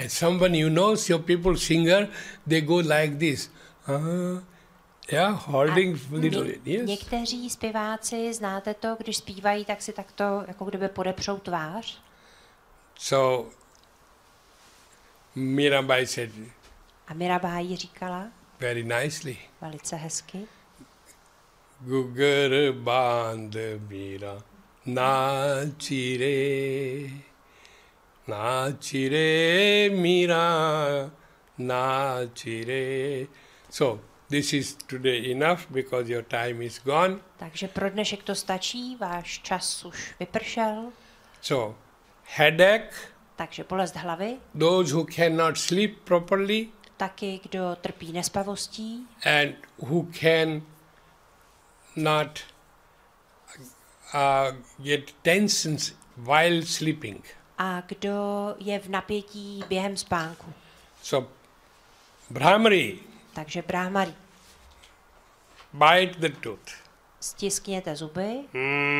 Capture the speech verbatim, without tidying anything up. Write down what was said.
And someone you know, your people singer, they go like this. Uh, yeah, holding little. Ně, Yes. Někteří zpěváci, znáte to, když zpívají, tak si takto jako kdyby podepřou tvář. So Mirabai said A Mirabai říkala very nicely, velice hezky. Gugar band mira nachire, nachire mira nachire. So this is today enough because your time is gone. Takže pro dnešek to stačí, váš čas už vypršel. So headache, takže bolest hlavy. Those who cannot sleep properly. Taky kdo trpí nespavostí. And who can not uh, get tensions while sleeping. A kdo je v napětí během spánku. So, Brahmari. Takže Brahmari. Bite the tooth. Stiskněte zuby. Mm.